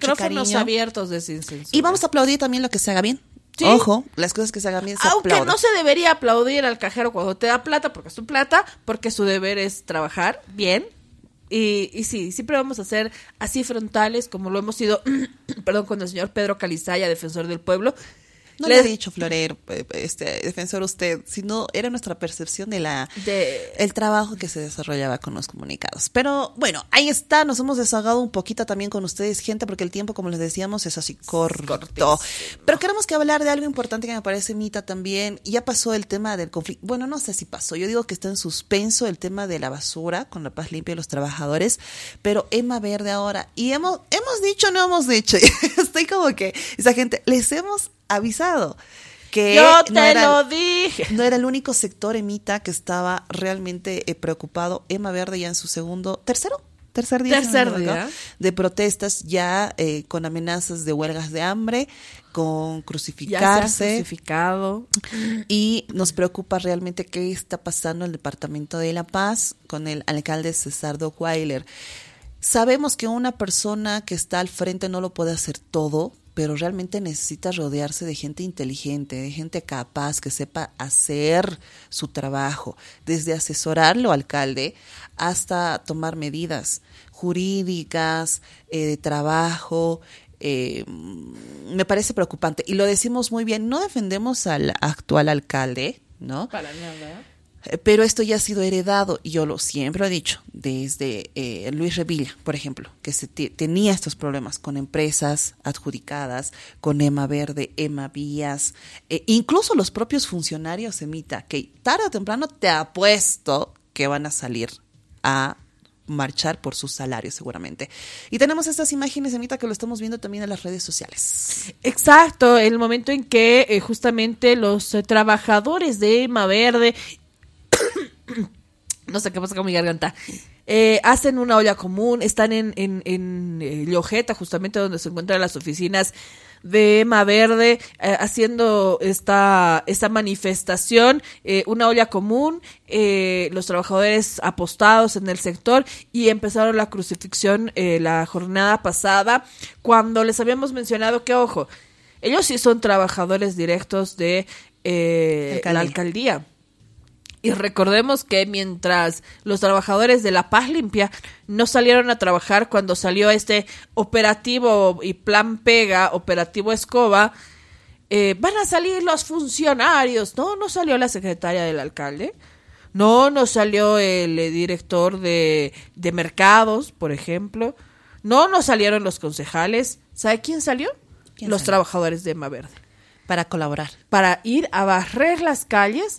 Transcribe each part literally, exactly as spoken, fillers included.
micrófonos cariño. abiertos de Sin Censura. Y vamos a aplaudir también lo que se haga bien. Sí. Ojo, las cosas que se hagan bien se Aunque aplauden. no se debería aplaudir al cajero cuando te da plata, porque es tu plata, porque su deber es trabajar bien. Y, y sí, siempre vamos a ser así frontales, como lo hemos sido, perdón, con el señor Pedro Calizaya, defensor del pueblo. No Les- le he dicho, Florero, este defensor usted, sino era nuestra percepción de la De- el trabajo que se desarrollaba con los comunicados. Pero bueno, ahí está, nos hemos desahogado un poquito también con ustedes, gente, porque el tiempo, como les decíamos, es así corto. Cortísimo. Pero queremos que hablar de algo importante que me parece, Mita, también. Ya pasó el tema del conflicto. Bueno, no sé si pasó. Yo digo que está en suspenso el tema de la basura con la paz limpia de los trabajadores, pero Emma Verde ahora. Y hemos, hemos dicho, no hemos dicho. Estoy como que, esa gente, les hemos avisado que Yo te no era, lo dije. no era el único sector, Emita, que estaba realmente eh, preocupado. Emma Verde ya en su segundo, tercero, tercer día, Tercer si no me equivoco, día. de protestas ya eh, con amenazas de huelgas de hambre, con Ya se ha crucificarse. crucificado. Y nos preocupa realmente qué está pasando en el Departamento de La Paz con el alcalde César Dockweiler. Sabemos que una persona que está al frente no lo puede hacer todo, pero realmente necesita rodearse de gente inteligente, de gente capaz, que sepa hacer su trabajo, desde asesorarlo, alcalde, hasta tomar medidas jurídicas, eh, de trabajo. Eh, me parece preocupante. Y lo decimos muy bien, no defendemos al actual alcalde, ¿no? Para nada. Pero esto ya ha sido heredado, y yo lo siempre lo he dicho, desde eh, Luis Revilla, por ejemplo, que se te, tenía estos problemas con empresas adjudicadas, con Emma Verde, Emma Vías, eh, incluso los propios funcionarios, Emita, que tarde o temprano te apuesto que van a salir a marchar por sus salarios seguramente. Y tenemos estas imágenes, Emita, que lo estamos viendo también en las redes sociales. Exacto, el momento en que eh, justamente los eh, trabajadores de Emma Verde, no sé qué pasa con mi garganta, eh, hacen una olla común, están en, en, en eh, Llojeta, justamente donde se encuentran las oficinas de Emma Verde, eh, haciendo esta, esta manifestación, eh, una olla común, eh, los trabajadores apostados en el sector, y empezaron la crucifixión eh, la jornada pasada, cuando les habíamos mencionado que, ojo, ellos sí son trabajadores directos de eh, Alcaldía. la alcaldía. Y recordemos que mientras los trabajadores de La Paz Limpia no salieron a trabajar cuando salió este operativo y plan pega, operativo escoba, eh, van a salir los funcionarios. No, no salió la secretaria del alcalde. No, no salió el eh, director de, de mercados, por ejemplo. No, no salieron los concejales. ¿Sabe quién salió? ¿Quién Los salió? trabajadores de Emma Verde. Para colaborar. Para ir a barrer las calles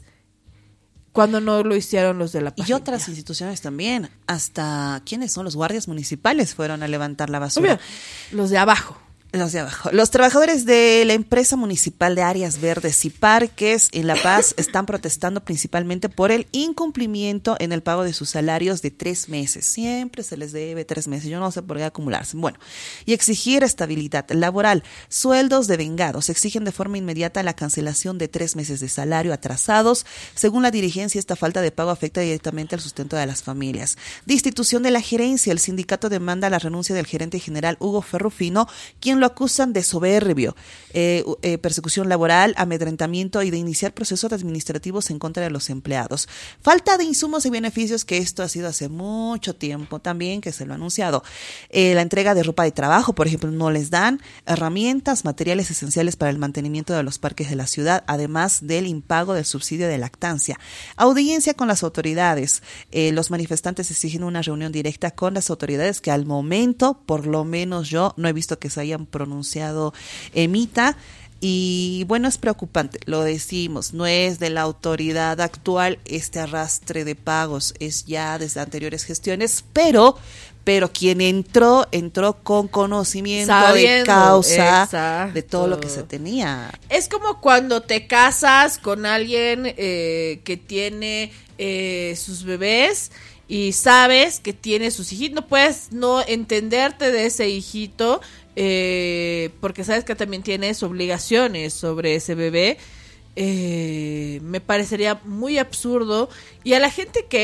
cuando no lo hicieron los de La Paz Y otras Limpia. instituciones también, hasta ¿quiénes son? Los guardias municipales fueron a levantar la basura. Obvio, los de abajo. Los de abajo. Los trabajadores de la empresa municipal de áreas verdes y parques en La Paz están protestando principalmente por el incumplimiento en el pago de sus salarios de tres meses. Siempre se les debe tres meses. Yo no sé por qué acumularse. Bueno, y exigir estabilidad laboral, sueldos devengados. Exigen de forma inmediata la cancelación de tres meses de salario atrasados. Según la dirigencia, esta falta de pago afecta directamente al sustento de las familias. Destitución de la gerencia. El sindicato demanda la renuncia del gerente general Hugo Ferrufino, quien lo acusan de soberbio, eh, eh, persecución laboral, amedrentamiento y de iniciar procesos administrativos en contra de los empleados. Falta de insumos y beneficios, que esto ha sido hace mucho tiempo también que se lo ha anunciado. Eh, la entrega de ropa de trabajo, por ejemplo, no les dan herramientas, materiales esenciales para el mantenimiento de los parques de la ciudad, además del impago del subsidio de lactancia. Audiencia con las autoridades. Eh, los manifestantes exigen una reunión directa con las autoridades que al momento, por lo menos yo, no he visto que se hayan pronunciado, Emita. Y bueno, es preocupante, lo decimos, no es de la autoridad actual este arrastre de pagos, es ya desde anteriores gestiones, pero pero quien entró, entró con conocimiento Sabiendo, de causa exacto. de todo lo que se tenía. Es como cuando te casas con alguien eh, que tiene eh, sus bebés y sabes que tiene sus hijitos. No puedes no entenderte de ese hijito eh, porque sabes que también tienes obligaciones sobre ese bebé. Eh, me parecería muy absurdo. Y a la gente que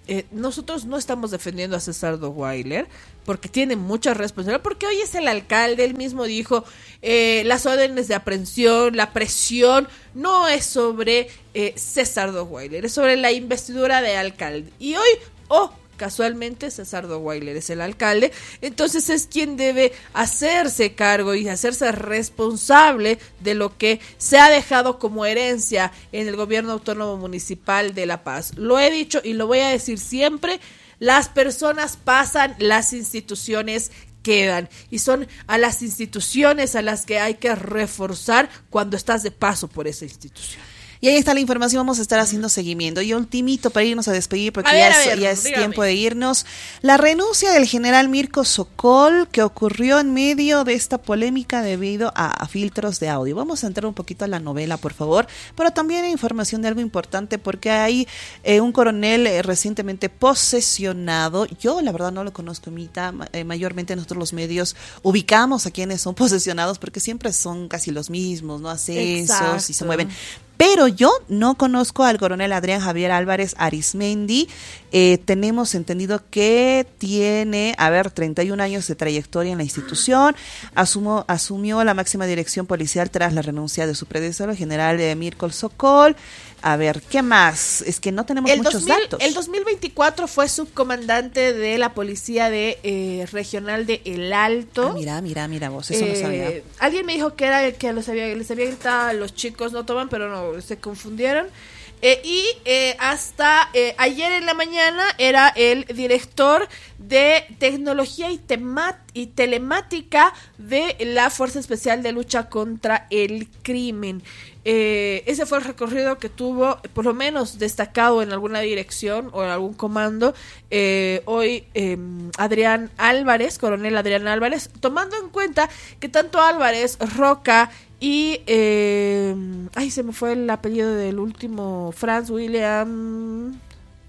eh, nosotros no estamos defendiendo a César Doguailer porque tiene mucha responsabilidad, porque hoy es el alcalde, él mismo dijo, eh, las órdenes de aprehensión, la presión, no es sobre eh, César Doguailer, es sobre la investidura de alcalde. Y hoy, oh, casualmente César Doguailer es el alcalde, entonces es quien debe hacerse cargo y hacerse responsable de lo que se ha dejado como herencia en el gobierno autónomo municipal de La Paz. Lo he dicho y lo voy a decir siempre, las personas pasan, las instituciones quedan, y son a las instituciones a las que hay que reforzar cuando estás de paso por esa institución. Y ahí está la información, vamos a estar haciendo seguimiento. Y ultimito para irnos a despedir, porque a ver, ya, a es, ver, ya es dígame. tiempo de irnos. La renuncia del general Mirko Sokol, que ocurrió en medio de esta polémica debido a, a filtros de audio. Vamos a entrar un poquito a la novela, por favor, pero también hay información de algo importante, porque hay eh, un coronel eh, recientemente posesionado. Yo, la verdad, no lo conozco, Mita. Eh, mayormente nosotros los medios ubicamos a quienes son posesionados, porque siempre son casi los mismos, ¿no? Ascensos. Exacto. Y se mueven. Pero yo no conozco al coronel Adrián Javier Álvarez Arismendi. Eh, tenemos entendido que tiene, a ver, treinta y un años de trayectoria en la institución. Asumo, asumió la máxima dirección policial tras la renuncia de su predecesor, el general eh, Mirko Sokol. A ver, ¿qué más? Es que no tenemos el muchos dos mil, datos. El dos mil veinticuatro fue subcomandante de la policía de eh, regional de El Alto. Ah, mira, mira, mira vos, eso eh, no sabía. Alguien me dijo que era el que los había, les había gritado a los chicos no toman, pero no, se confundieron. Eh, y eh, hasta eh, ayer en la mañana era el director de tecnología y, tema, y telemática de la Fuerza Especial de Lucha contra el Crimen. Eh, ese fue el recorrido que tuvo, por lo menos destacado en alguna dirección o en algún comando. Eh, hoy eh, Adrián Álvarez, coronel Adrián Álvarez, tomando en cuenta que tanto Álvarez, Roca y eh, ay, se me fue el apellido del último, Franz William,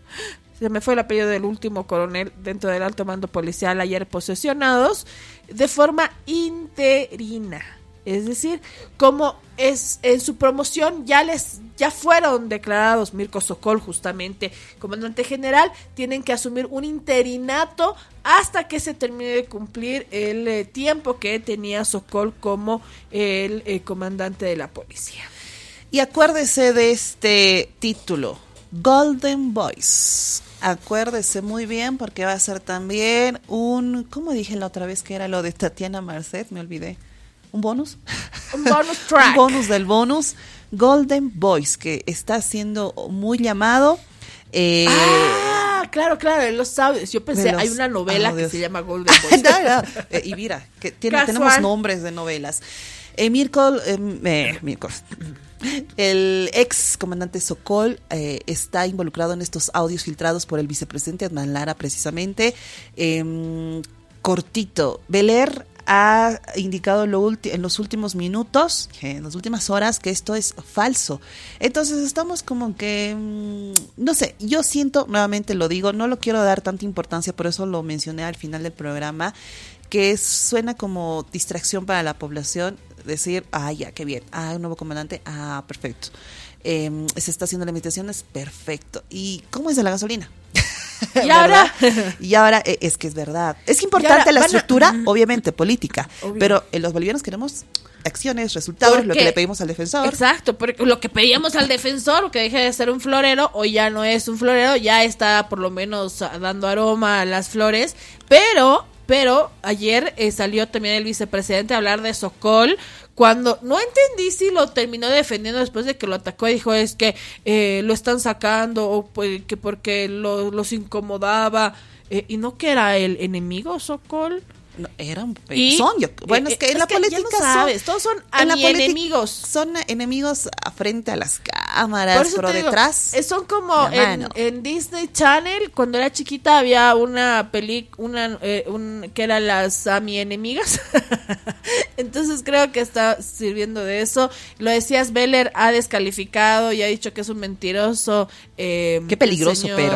se me fue el apellido del último coronel dentro del alto mando policial ayer posesionados de forma interina. Es decir, como es en su promoción ya les ya fueron declarados Mirko Sokol justamente comandante general, tienen que asumir un interinato hasta que se termine de cumplir el eh, tiempo que tenía Sokol como el eh, comandante de la policía. Y acuérdese de este título, Golden Boys. Acuérdese muy bien, porque va a ser también un, ¿cómo dije la otra vez que era lo de Tatiana Marcet? Me olvidé. ¿Un bonus? Un bonus track. Un bonus del bonus. Golden Boys, que está siendo muy llamado. Eh, ah, claro, claro, en los audios. Yo pensé, los, hay una novela oh, que se llama Golden Boys. no, no. Eh, y mira, que tiene, tenemos nombres de novelas. Eh, Mirko, eh, eh, Mirko. El ex comandante Sokol eh, está involucrado en estos audios filtrados por el vicepresidente Edman Lara, precisamente. Eh, cortito, Beler ha indicado lo ulti- en los últimos minutos, en las últimas horas, que esto es falso. Entonces estamos como que, mmm, no sé, yo siento, nuevamente lo digo, no lo quiero dar tanta importancia, por eso lo mencioné al final del programa, que es, suena como distracción para la población, decir, ah, ya, qué bien, ah, un nuevo comandante, ah, perfecto. Eh, se está haciendo la invitación, es perfecto. ¿Y cómo es de la gasolina? Y ahora y ahora eh, es que es verdad. Es importante la estructura, a... obviamente, política, Obvio. Pero en los bolivianos queremos acciones, resultados, porque, lo que le pedimos al defensor. Exacto, porque lo que pedíamos al defensor, que deje de ser un florero, hoy ya no es un florero, ya está por lo menos dando aroma a las flores, pero... Pero ayer eh, salió también el vicepresidente a hablar de Sokol, cuando no entendí si lo terminó defendiendo después de que lo atacó y dijo es que eh, lo están sacando o pues, que porque lo, los incomodaba eh, y no que era el enemigo Sokol. No, eran y, son yo, bueno eh, es que en es la que política ya no sabes, son, todos son enemigos, son enemigos frente a las cámaras, pero digo, detrás son como en, en Disney Channel cuando era chiquita había una película una eh, un, que eran las a mi enemigas. Entonces creo que está sirviendo de eso. Lo decías, Beler ha descalificado y ha dicho que es un mentiroso. Eh, qué peligroso, señor, pero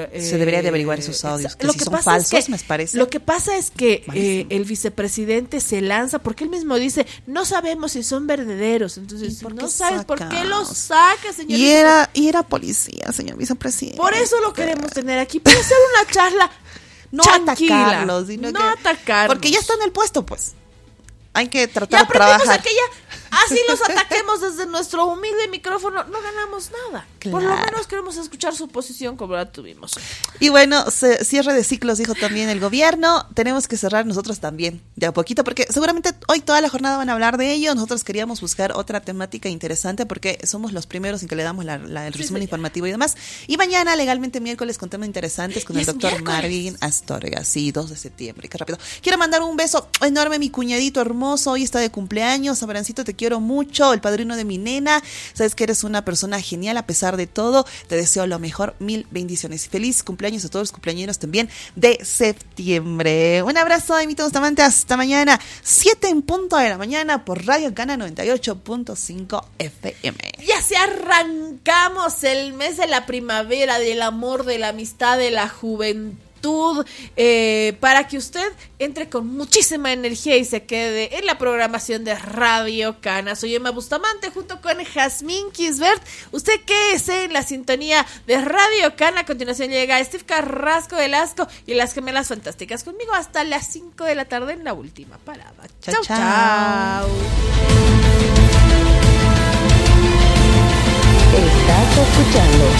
Eh, Se debería de averiguar esos audios, que lo si que son pasa falsos, es que, me parece. Lo que pasa es que eh, Malísimo. el vicepresidente se lanza, porque él mismo dice, no sabemos si son verdaderos. Entonces, por no qué sabes por qué sacas? los saca, señor. Y era, y era policía, señor vicepresidente. Por eso lo queremos tener aquí, para hacer una charla no tranquila, atacarlos, sino no que- atacarlos. Porque ya está en el puesto, pues. Hay que tratar Ya de aprendimos trabajar. a que ya, así los ataquemos desde nuestro humilde micrófono, no ganamos nada. Por lo Claro. menos queremos escuchar su posición como la tuvimos. Y bueno, se- cierre de ciclos, dijo también el gobierno. Tenemos que cerrar nosotros también, de a poquito, porque seguramente hoy toda la jornada van a hablar de ello. Nosotros queríamos buscar otra temática interesante porque somos los primeros en que le damos la, la- el Sí, resumen sí. informativo y demás. Y mañana, legalmente miércoles, con temas interesantes con Y el es doctor miércoles. Marvin Astorga. Sí, dos de septiembre, qué rápido. Quiero mandar un beso enorme a mi cuñadito hermoso. Hoy está de cumpleaños. Abrancito, te quiero mucho. El padrino de mi nena. Sabes que eres una persona genial a pesar de todo. Te deseo lo mejor, mil bendiciones y feliz cumpleaños a todos los cumpleañeros también de septiembre. Un abrazo de mi Bustamante, hasta mañana, siete en punto de la mañana por Radio Cana noventa y ocho punto cinco F M. Ya se arrancamos el mes de la primavera, del amor, de la amistad, de la juventud. Eh, para que usted entre con muchísima energía y se quede en la programación de Radio Cana. Soy Emma Bustamante junto con Jazmín Kisbert. Usted quédese en la sintonía de Radio Cana. A continuación llega Steve Carrasco Velasco y las Gemelas Fantásticas conmigo hasta las cinco de la tarde en la última parada. Chao, Chau, chao. chau.